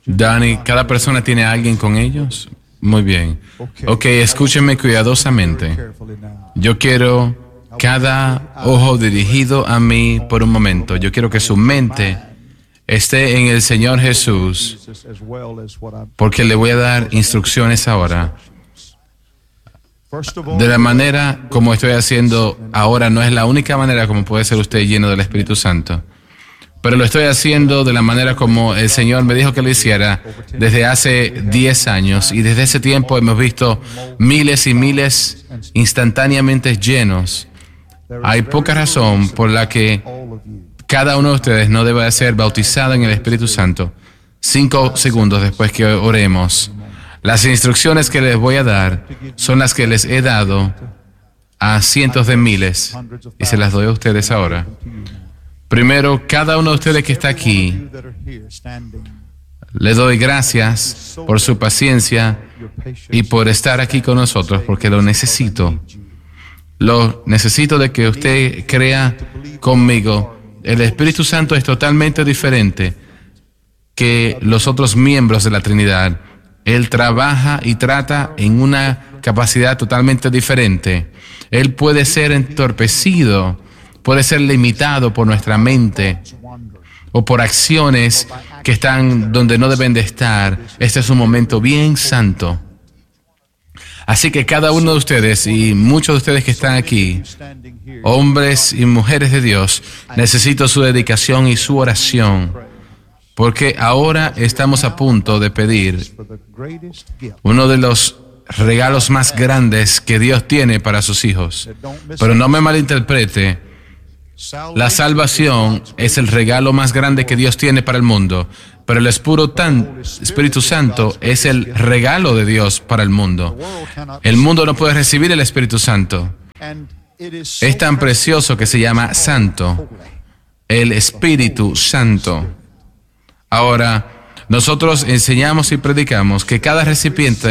Dani, ¿cada persona tiene a alguien con ellos? Muy bien. Ok, escúchenme cuidadosamente. Yo quiero cada ojo dirigido a mí por un momento. Yo quiero que su mente esté en el Señor Jesús, porque le voy a dar instrucciones ahora. De la manera como estoy haciendo ahora, no es la única manera como puede ser usted lleno del Espíritu Santo. Pero lo estoy haciendo de la manera como el Señor me dijo que lo hiciera desde hace 10 años. Y desde ese tiempo hemos visto miles y miles instantáneamente llenos. Hay poca razón por la que cada uno de ustedes no debe ser bautizado en el Espíritu Santo 5 segundos después que oremos. Las instrucciones que les voy a dar son las que les he dado a cientos de miles y se las doy a ustedes ahora. Primero, cada uno de ustedes que está aquí, le doy gracias por su paciencia y por estar aquí con nosotros, porque lo necesito. Lo necesito de que usted crea conmigo. El Espíritu Santo es totalmente diferente que los otros miembros de la Trinidad. Él trabaja y trata en una capacidad totalmente diferente. Él puede ser entorpecido, puede ser limitado por nuestra mente o por acciones que están donde no deben de estar. Este es un momento bien santo. Así que cada uno de ustedes y muchos de ustedes que están aquí, hombres y mujeres de Dios, necesito su dedicación y su oración, porque ahora estamos a punto de pedir uno de los regalos más grandes que Dios tiene para sus hijos. Pero no me malinterprete, la salvación es el regalo más grande que Dios tiene para el mundo, pero el Espíritu Santo es el regalo de Dios para el mundo. El mundo no puede recibir el Espíritu Santo. Es tan precioso que se llama Santo, el Espíritu Santo. Ahora, nosotros enseñamos y predicamos que cada recipiente